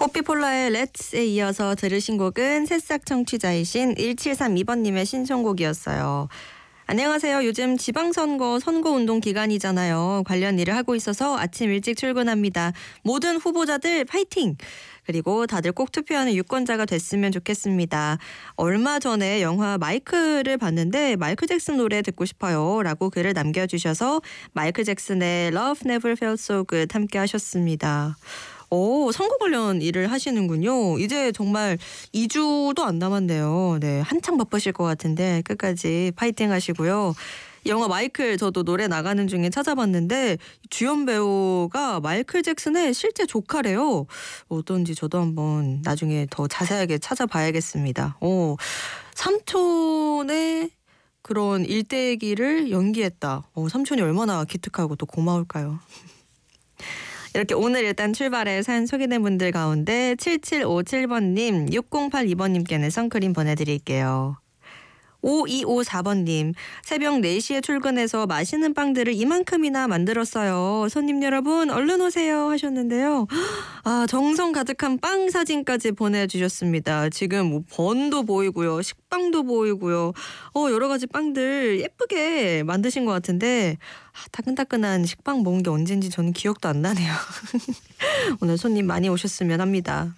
뽀삐폴라의 렛츠에 이어서 들으신 곡은 새싹 청취자이신 1732번님의 신청곡이었어요. 안녕하세요. 요즘 지방선거 선거운동 기간이잖아요. 관련 일을 하고 있어서 아침 일찍 출근합니다. 모든 후보자들 파이팅! 그리고 다들 꼭 투표하는 유권자가 됐으면 좋겠습니다. 얼마 전에 영화 마이클을 봤는데 마이클 잭슨 노래 듣고 싶어요 라고 글을 남겨주셔서 마이클 잭슨의 Love Never Felt So Good 함께 하셨습니다. 선거 관련 일을 하시는군요. 이제 정말 2주도 안 남았네요. 네, 한창 바쁘실 것 같은데 끝까지 파이팅 하시고요. 영화 마이클 저도 노래 나가는 중에 찾아봤는데 주연 배우가 마이클 잭슨의 실제 조카래요. 어떤지 저도 한번 나중에 더 자세하게 찾아봐야겠습니다. 삼촌의 그런 일대기를 연기했다. 삼촌이 얼마나 기특하고 또 고마울까요? 이렇게 오늘 일단 출발해 사연 소개된 분들 가운데 7757번님, 6082번님께는 선크림 보내드릴게요. 5254번님, 새벽 4시에 출근해서 맛있는 빵들을 이만큼이나 만들었어요. 손님 여러분 얼른 오세요 하셨는데요. 정성 가득한 빵 사진까지 보내주셨습니다. 지금 번도 보이고요. 식빵도 보이고요. 여러 가지 빵들 예쁘게 만드신 것 같은데 따끈따끈한 식빵 먹은 게 언젠지 저는 기억도 안 나네요. 오늘 손님 많이 오셨으면 합니다.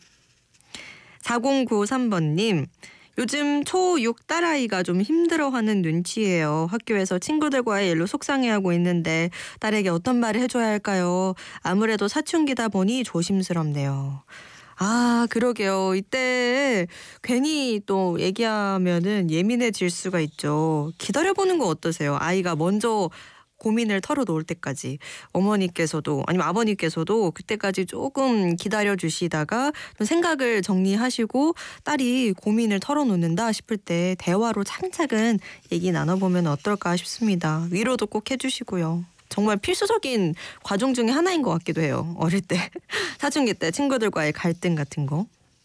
4093번님, 요즘 초6 딸아이가 좀 힘들어하는 눈치예요. 학교에서 친구들과의 일로 속상해하고 있는데 딸에게 어떤 말을 해줘야 할까요? 아무래도 사춘기다 보니 조심스럽네요. 그러게요. 이때 괜히 또 얘기하면은 예민해질 수가 있죠. 기다려보는 거 어떠세요? 아이가 먼저 고민을 털어놓을 때까지 어머니께서도 아니면 아버님께서도 그때까지 조금 기다려주시다가 생각을 정리하시고 딸이 고민을 털어놓는다 싶을 때 대화로 차근차근 얘기 나눠보면 어떨까 싶습니다. 위로도 꼭 해주시고요. 정말 필수적인 과정 중에 하나인 것 같기도 해요. 어릴 때 사춘기 때 친구들과의 갈등 같은 거.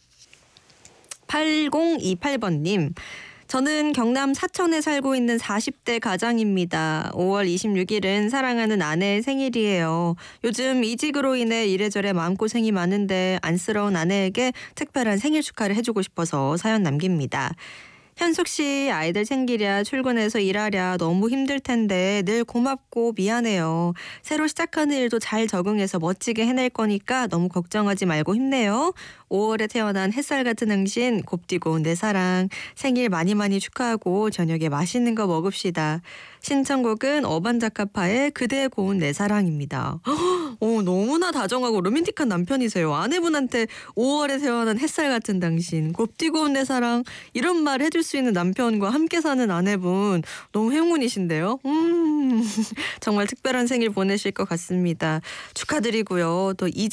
8028번님, 저는 경남 사천에 살고 있는 40대 가장입니다. 5월 26일은 사랑하는 아내의 생일이에요. 요즘 이직으로 인해 이래저래 마음고생이 많은데 안쓰러운 아내에게 특별한 생일 축하를 해주고 싶어서 사연 남깁니다. 현숙 씨, 아이들 챙기랴 출근해서 일하랴 너무 힘들 텐데 늘 고맙고 미안해요. 새로 시작하는 일도 잘 적응해서 멋지게 해낼 거니까 너무 걱정하지 말고 힘내요. 5월에 태어난 햇살 같은 당신, 곱디고 내 사랑. 생일 많이 많이 축하하고 저녁에 맛있는 거 먹읍시다. 신청곡은 어반자카파의 그대의 고운 내 사랑입니다. 너무나 다정하고 로맨틱한 남편이세요. 아내분한테 5월에 태어난 햇살 같은 당신, 곱디고 내 사랑 이런 말 해줄 수 있는 남편과 함께 사는 아내분 너무 행운이신데요. 정말 특별한 생일 보내실 것 같습니다. 축하드리고요. 또